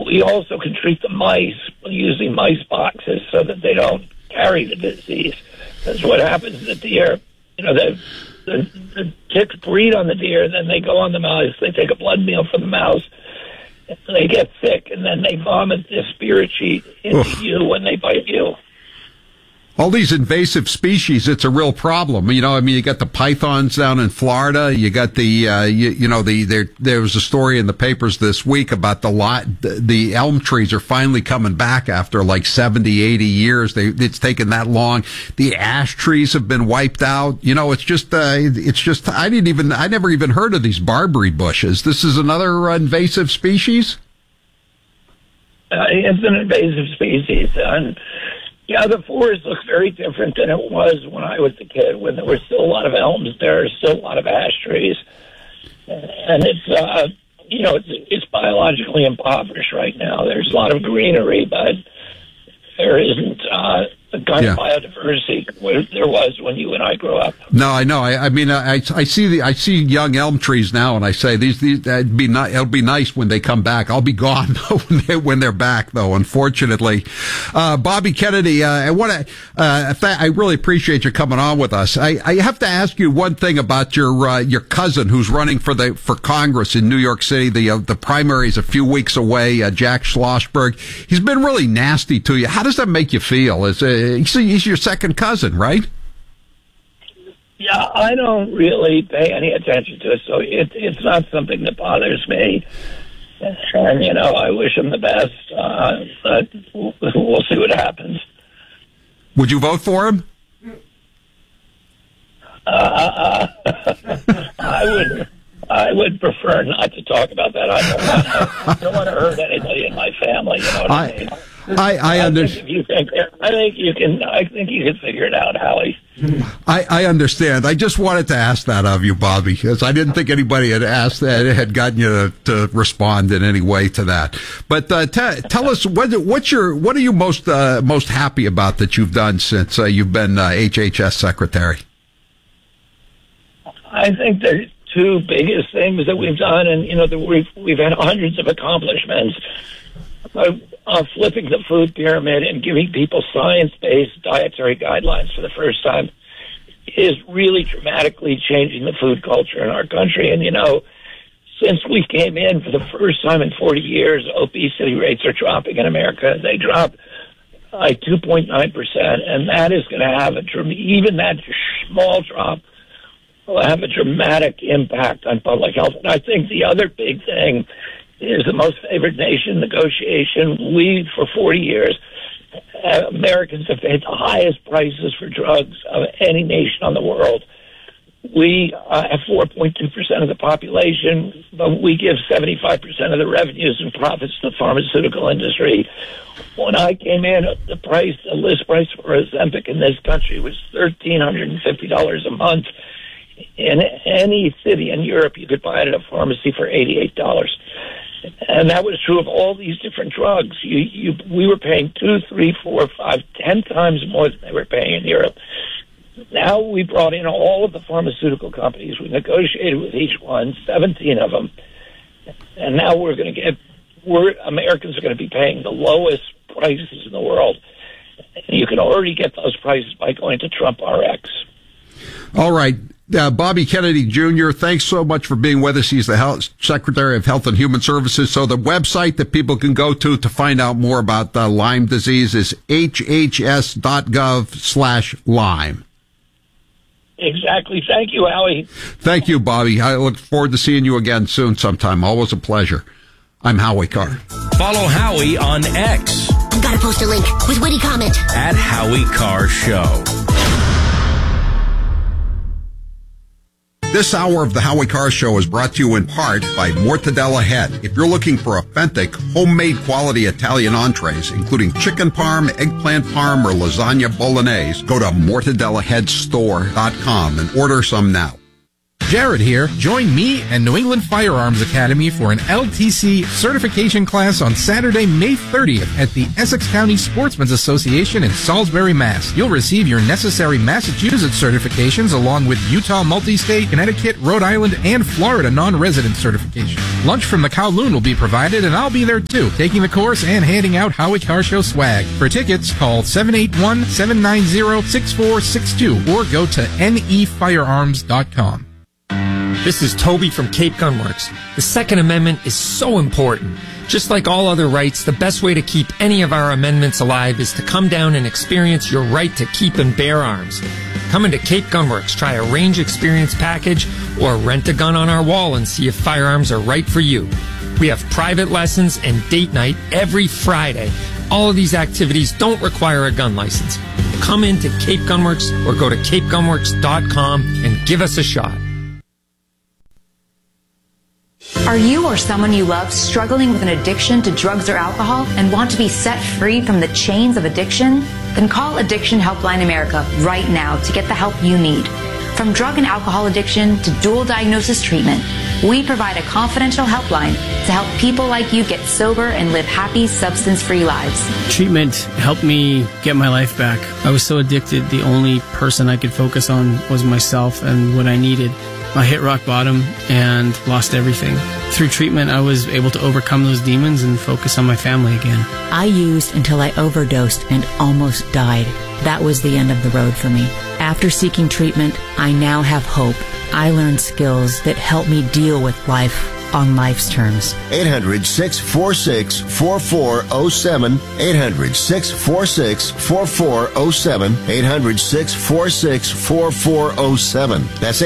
we also can treat the mice using mice boxes so that they don't carry the disease. That's what happens to the deer. The ticks breed on the deer, then they go on the mouse. They take a blood meal from the mouse. They get sick, and then they vomit this spirit sheet into you when they bite you. All these invasive species, it's a real problem. You got the pythons down in Florida. You got there was a story in the papers this week about the elm trees are finally coming back after like 70, 80 years. It's taken that long. The ash trees have been wiped out. It's just, I never even heard of these barberry bushes. This is another invasive species? It's an invasive species. And yeah, the forest looks very different than it was when I was a kid, when there were still a lot of elms there, still a lot of ash trees. And it's biologically impoverished right now. There's a lot of greenery, but there isn't the kind of biodiversity there was when you and I grew up. No, I know. I see young elm trees now, and I say it'll be nice when they come back. I'll be gone when they're back, though. Unfortunately, Bobby Kennedy, I really appreciate you coming on with us. I have to ask you one thing about your cousin who's running for Congress in New York City. The primary is a few weeks away. Jack Schlossberg. He's been really nasty to you. How does that make you feel? He's your second cousin, right? Yeah, I don't really pay any attention to it, so it's not something that bothers me. And, I wish him the best, but we'll see what happens. Would you vote for him? I would prefer not to talk about that. I don't want to hurt anybody in my family, you know what I mean? I understand. I think you can figure it out, Howie. I understand. I just wanted to ask that of you, Bobby, because I didn't think anybody had asked that, had gotten you to respond in any way to that. But tell us what are you most happy about that you've done since you've been HHS secretary? I think there's two biggest things that we've done, and we've had hundreds of accomplishments. Flipping the food pyramid and giving people science-based dietary guidelines for the first time is really dramatically changing the food culture in our country. And, since we came in for the first time in 40 years, obesity rates are dropping in America. They dropped by 2.9%, and that is going to have even that small drop will have a dramatic impact on public health. And I think the other big thing is the most favored nation negotiation. We, for 40 years, Americans have paid the highest prices for drugs of any nation on the world. We have 4.2% of the population, but we give 75% of the revenues and profits to the pharmaceutical industry. When I came in, the list price for Ozempic in this country was $1,350 a month. In any city in Europe, you could buy it at a pharmacy for $88. And that was true of all these different drugs. We were paying 2, 3, 4, 5, 10 times more than they were paying in Europe. Now we brought in all of the pharmaceutical companies. We negotiated with each one, 17 of them. And now Americans are going to be paying the lowest prices in the world. And you can already get those prices by going to Trump RX. All right. Bobby Kennedy Jr., thanks so much for being with us. He's the Secretary of Health and Human Services. So the website that people can go to find out more about Lyme disease is hhs.gov/Lyme. Exactly. Thank you, Howie. Thank you, Bobby. I look forward to seeing you again soon sometime. Always a pleasure. I'm Howie Carr. Follow Howie on X. Gotta post a link with witty comment. @ Howie Carr Show. This hour of the Howie Carr Show is brought to you in part by Mortadella Head. If you're looking for authentic, homemade quality Italian entrees, including chicken parm, eggplant parm, or lasagna bolognese, go to mortadellaheadstore.com and order some now. Jared here. Join me and New England Firearms Academy for an LTC certification class on Saturday, May 30th at the Essex County Sportsmen's Association in Salisbury, Mass. You'll receive your necessary Massachusetts certifications along with Utah Multi-State, Connecticut, Rhode Island, and Florida non-resident certification. Lunch from the Kowloon will be provided, and I'll be there too, taking the course and handing out Howie Car Show swag. For tickets, call 781-790-6462 or go to nefirearms.com. This is Toby from Cape Gunworks. The Second Amendment is so important. Just like all other rights, the best way to keep any of our amendments alive is to come down and experience your right to keep and bear arms. Come into Cape Gunworks, try a range experience package, or rent a gun on our wall and see if firearms are right for you. We have private lessons and date night every Friday. All of these activities don't require a gun license. Come into Cape Gunworks or go to capegunworks.com and give us a shot. Are you or someone you love struggling with an addiction to drugs or alcohol and want to be set free from the chains of addiction? Then call Addiction Helpline America right now to get the help you need. From drug and alcohol addiction to dual diagnosis treatment, we provide a confidential helpline to help people like you get sober and live happy, substance-free lives. Treatment helped me get my life back. I was so addicted, the only person I could focus on was myself and what I needed. I hit rock bottom and lost everything. Through treatment, I was able to overcome those demons and focus on my family again. I used until I overdosed and almost died. That was the end of the road for me. After seeking treatment, I now have hope. I learned skills that help me deal with life on life's terms. 800-646-4407. 800-646-4407. 800-646-4407. That's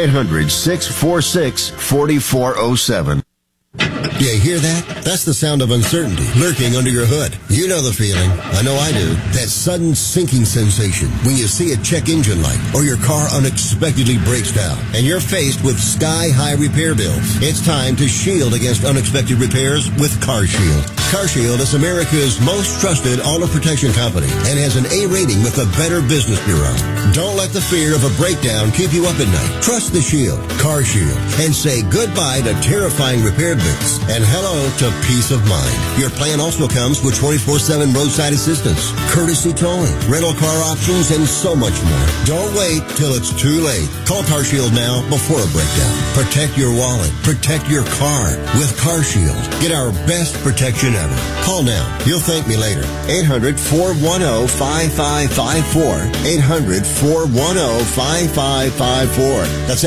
800-646-4407. Do you hear that? That's the sound of uncertainty lurking under your hood. You know the feeling. I know I do. That sudden sinking sensation when you see a check engine light or your car unexpectedly breaks down and you're faced with sky-high repair bills. It's time to shield against unexpected repairs with CarShield. CarShield is America's most trusted auto protection company and has an A rating with the Better Business Bureau. Don't let the fear of a breakdown keep you up at night. Trust the Shield, CarShield, and say goodbye to terrifying repair bills and hello to peace of mind. Your plan also comes with 24/7 roadside assistance, courtesy towing, rental car options, and so much more. Don't wait till it's too late. Call CarShield now before a breakdown. Protect your wallet. Protect your car with CarShield. Get our best protection ever. Call now. You'll thank me later. 800-410-5554. 800-410-5554. That's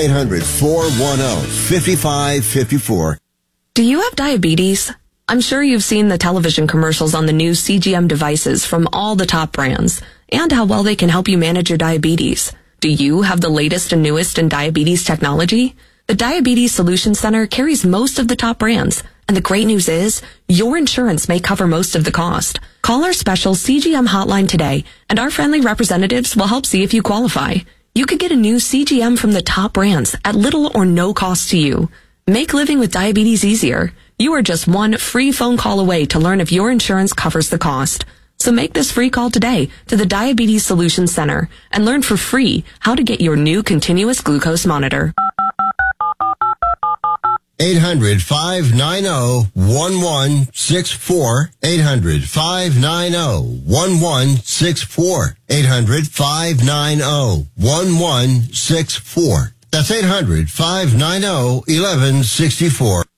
800-410-5554. Do you have diabetes? I'm sure you've seen the television commercials on the new CGM devices from all the top brands and how well they can help you manage your diabetes. Do you have the latest and newest in diabetes technology? The Diabetes Solutions Center carries most of the top brands, and the great news is your insurance may cover most of the cost. Call our special CGM hotline today, and our friendly representatives will help see if you qualify. You could get a new CGM from the top brands at little or no cost to you. Make living with diabetes easier. You are just one free phone call away to learn if your insurance covers the cost. So make this free call today to the Diabetes Solutions Center and learn for free how to get your new continuous glucose monitor. 800-590-1164. 800-590-1164. 800-590-1164. That's 800-590-1164.